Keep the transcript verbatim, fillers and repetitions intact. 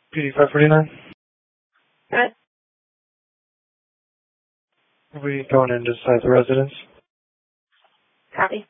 P D five forty-nine. Good. We going in to decide the residence. Copy.